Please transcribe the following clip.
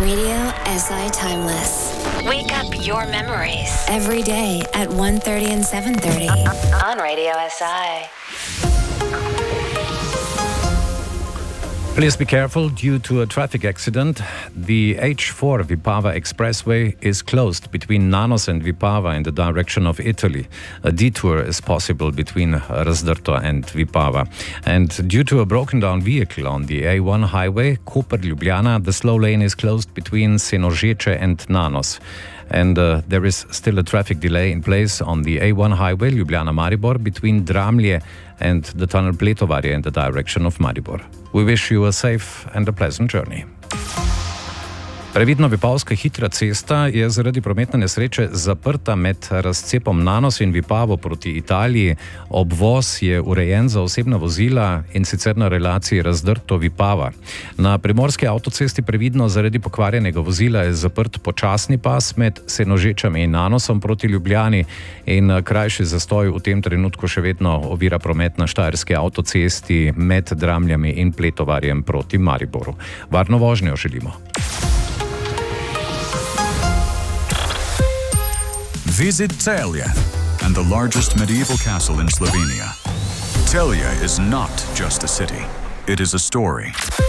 Radio SI Timeless. Wake up your memories every day at 1:30 and 7:30 on Radio SI. Please be careful. Due to a traffic accident, the H4 Vipava Expressway is closed between Nanos and Vipava in the direction of Italy. A detour is possible between Razdrto and Vipava. And due to a broken down vehicle on the A1 highway, Koper-Ljubljana, the slow lane is closed between Senožeče and Nanos. And there is still a traffic delay in place on the A1 highway Ljubljana-Maribor between Dramlje and the tunnel Pletovarje in the direction of Maribor. We wish you a safe and a pleasant journey. Previdno Vipavska hitra cesta je zaradi prometne nesreče zaprta med razcepom Nanos in Vipavo proti Italiji. Obvoz je urejen za osebna vozila in sicer na relaciji Razdrto-Vipava. Na primorski avtocesti previdno zaradi pokvarjenega vozila je zaprt počasni pas med Senožečami in Nanosom proti Ljubljani in krajši zastoj v tem trenutku še vedno ovira promet na štajerski avtocesti med Dramljami in Pletovarjem proti Mariboru. Varno vožnjo želimo. Visit Celje and the largest medieval castle in Slovenia. Celje is not just a city, it is a story.